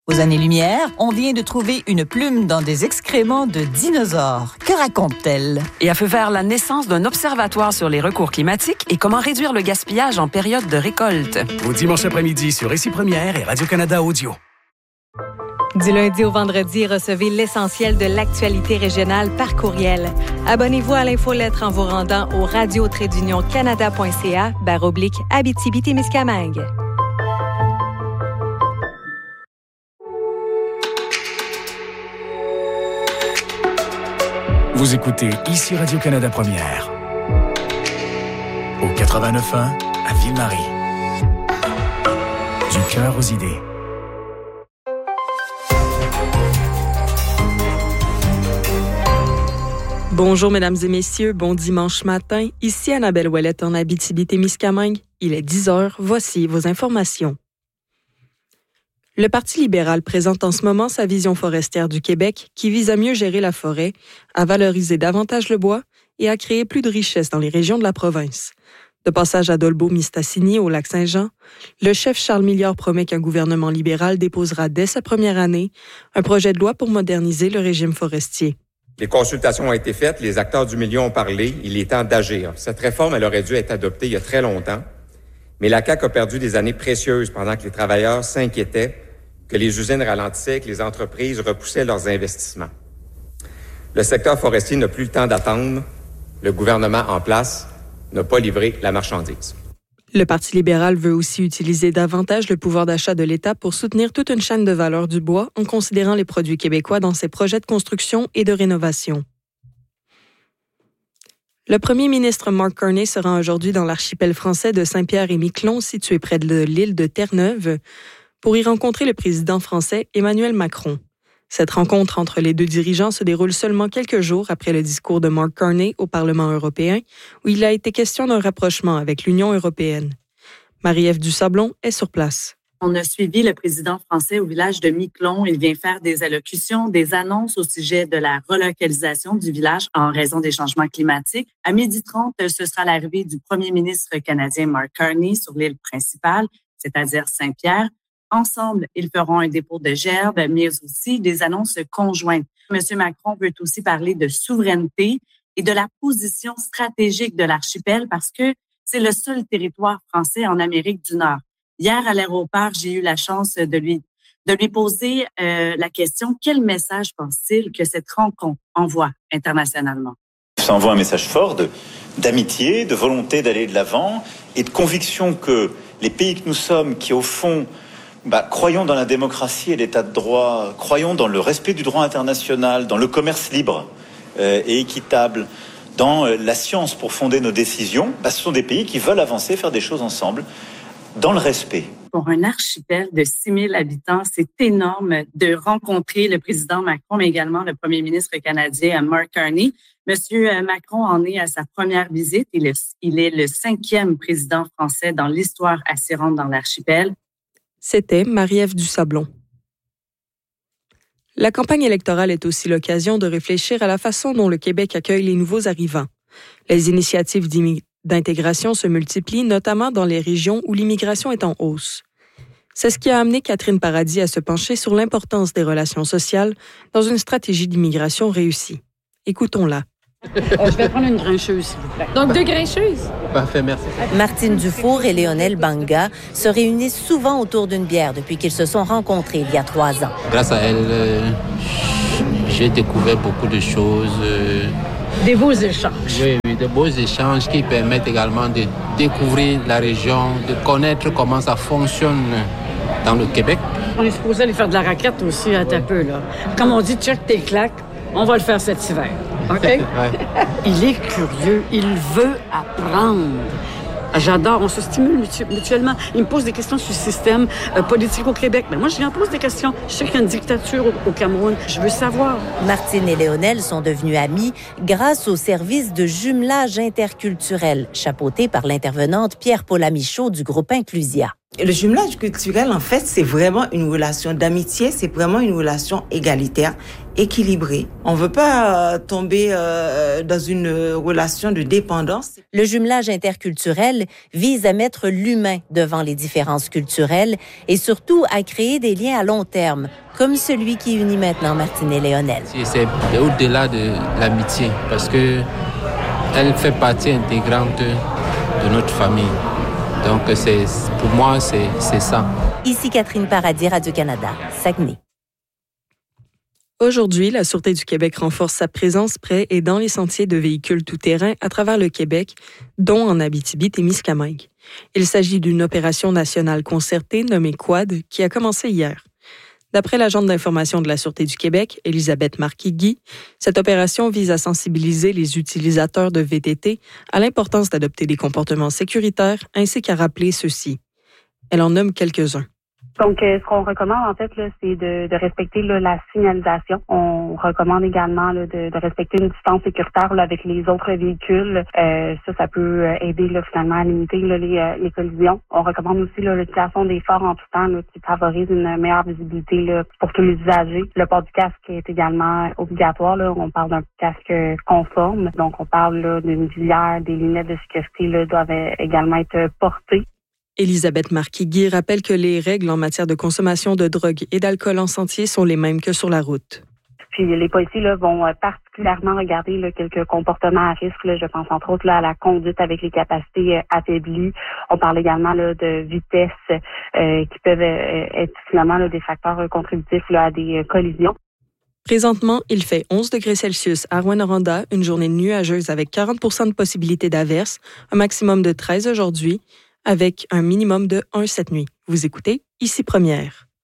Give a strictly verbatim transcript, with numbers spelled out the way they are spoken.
Aux années-lumière, on vient de trouver une plume dans des excréments de dinosaures. Que raconte-t-elle? Et a fait faire la naissance d'un observatoire sur les recours climatiques et comment réduire le gaspillage en période de récolte. Au dimanche après-midi sur Ici Première et Radio-Canada Audio. Du lundi au vendredi, recevez l'essentiel de l'actualité régionale par courriel. Abonnez-vous à l'infolettre en vous rendant au radio trait d'union canada point c a barre oblique Abitibi-Témiscamingue. Vous écoutez Ici Radio-Canada Première. Au quatre-vingt-neuf point un à Ville-Marie. Du cœur aux idées. Bonjour, mesdames et messieurs. Bon dimanche matin. Ici Annabelle Ouellette en Abitibi-Témiscamingue. Il est dix heures. Voici vos informations. Le Parti libéral présente en ce moment sa vision forestière du Québec qui vise à mieux gérer la forêt, à valoriser davantage le bois et à créer plus de richesses dans les régions de la province. De passage à Dolbeau-Mistassini au Lac-Saint-Jean, le chef Charles Milliard promet qu'un gouvernement libéral déposera dès sa première année un projet de loi pour moderniser le régime forestier. Les consultations ont été faites, les acteurs du milieu ont parlé, il est temps d'agir. Cette réforme, elle aurait dû être adoptée il y a très longtemps, mais la C A Q a perdu des années précieuses pendant que les travailleurs s'inquiétaient que les usines ralentissaient et que les entreprises repoussaient leurs investissements. Le secteur forestier n'a plus le temps d'attendre. Le gouvernement en place n'a pas livré la marchandise. Le Parti libéral veut aussi utiliser davantage le pouvoir d'achat de l'État pour soutenir toute une chaîne de valeur du bois en considérant les produits québécois dans ses projets de construction et de rénovation. Le premier ministre Mark Carney se rend aujourd'hui dans l'archipel français de Saint-Pierre-et-Miquelon, situé près de l'île de Terre-Neuve, pour y rencontrer le président français Emmanuel Macron. Cette rencontre entre les deux dirigeants se déroule seulement quelques jours après le discours de Mark Carney au Parlement européen, où il a été question d'un rapprochement avec l'Union européenne. Marie-Ève Dusablon est sur place. On a suivi le président français au village de Miquelon. Il vient faire des allocutions, des annonces au sujet de la relocalisation du village en raison des changements climatiques. À midi trente, ce sera l'arrivée du premier ministre canadien Mark Carney sur l'île principale, c'est-à-dire Saint-Pierre. Ensemble, ils feront un dépôt de gerbes, mais aussi des annonces conjointes. Monsieur Macron veut aussi parler de souveraineté et de la position stratégique de l'archipel parce que c'est le seul territoire français en Amérique du Nord. Hier, à l'aéroport, j'ai eu la chance de lui, de lui poser euh, la question « Quel message pense-t-il que cette rencontre envoie internationalement? » Ça envoie un message fort de, d'amitié, de volonté d'aller de l'avant et de conviction que les pays que nous sommes, qui au fond... Bah, croyons dans la démocratie et l'état de droit, croyons dans le respect du droit international, dans le commerce libre euh, et équitable, dans euh, la science pour fonder nos décisions. Bah, ce sont des pays qui veulent avancer, faire des choses ensemble, dans le respect. Pour un archipel de six mille habitants, c'est énorme de rencontrer le président Macron, mais également le premier ministre canadien Mark Carney. Monsieur Macron en est à sa première visite. Il est, il est le cinquième président français dans l'histoire à s'y rendre dans l'archipel. C'était Marie-Ève Dusablon. La campagne électorale est aussi l'occasion de réfléchir à la façon dont le Québec accueille les nouveaux arrivants. Les initiatives d'intégration se multiplient, notamment dans les régions où l'immigration est en hausse. C'est ce qui a amené Catherine Paradis à se pencher sur l'importance des relations sociales dans une stratégie d'immigration réussie. Écoutons-la. Euh, je vais prendre une grincheuse, s'il vous plaît. Donc, deux grincheuses? Parfait, merci. Martine Dufour et Léonel Banga se réunissent souvent autour d'une bière depuis qu'ils se sont rencontrés il y a trois ans. Grâce à elle, euh, j'ai découvert beaucoup de choses. Euh... Des beaux échanges. Oui, oui, de beaux échanges qui permettent également de découvrir la région, de connaître comment ça fonctionne dans le Québec. On est supposé aller faire de la raquette aussi à un peu, là. Comme on dit, check tes claques, on va le faire cet hiver. OK? Ouais. Il est curieux, il veut apprendre. J'adore, on se stimule mutuellement. Il me pose des questions sur le système euh, politique au Québec. Mais moi, je lui en pose des questions. Je sais qu'il y a une dictature au, au Cameroun. Je veux savoir. Martine et Léonel sont devenus amis grâce au service de jumelage interculturel, chapeauté par l'intervenante Pierre-Paula Michaud du groupe Inclusia. Le jumelage culturel, en fait, c'est vraiment une relation d'amitié, c'est vraiment une relation égalitaire, équilibrée. On ne veut pas euh, tomber euh, dans une relation de dépendance. Le jumelage interculturel vise à mettre l'humain devant les différences culturelles et surtout à créer des liens à long terme, comme celui qui unit maintenant Martine et Léonel. C'est au-delà de l'amitié, parce que elle fait partie intégrante de notre famille. Donc, c'est, pour moi, c'est, c'est ça. Ici Catherine Paradis, Radio-Canada, Saguenay. Aujourd'hui, la Sûreté du Québec renforce sa présence près et dans les sentiers de véhicules tout-terrain à travers le Québec, dont en Abitibi-Témiscamingue. Il s'agit d'une opération nationale concertée nommée Quad qui a commencé hier. D'après l'agente d'information de la Sûreté du Québec, Elisabeth Marquis-Guy, cette opération vise à sensibiliser les utilisateurs de V T T à l'importance d'adopter des comportements sécuritaires ainsi qu'à rappeler ceux-ci. Elle en nomme quelques-uns. Donc, euh, ce qu'on recommande, en fait, là, c'est de, de respecter là, la signalisation. On recommande également là, de, de respecter une distance sécuritaire là, avec les autres véhicules. Euh, ça, ça peut aider là, finalement à limiter là, les, euh, les collisions. On recommande aussi là, l'utilisation des phares en tout temps là, qui favorise une meilleure visibilité là, pour tous les usagers. Le port du casque est également obligatoire. Là. On parle d'un casque conforme. Donc, on parle là, d'une visière, des lunettes de sécurité là, doivent également être portées. Elisabeth Marquis-Guy rappelle que les règles en matière de consommation de drogue et d'alcool en sentier sont les mêmes que sur la route. Puis les policiers là, vont particulièrement regarder là, quelques comportements à risque. Là. Je pense entre autres là, à la conduite avec les capacités euh, affaiblies. On parle également là, de vitesse euh, qui peuvent euh, être finalement là, des facteurs euh, contributifs là, à des euh, collisions. Présentement, il fait onze degrés Celsius à Rouyn-Noranda, une journée nuageuse avec quarante pour cent de possibilité d'averse, un maximum de treize aujourd'hui, avec un minimum de un cette nuit. Vous écoutez Ici Première.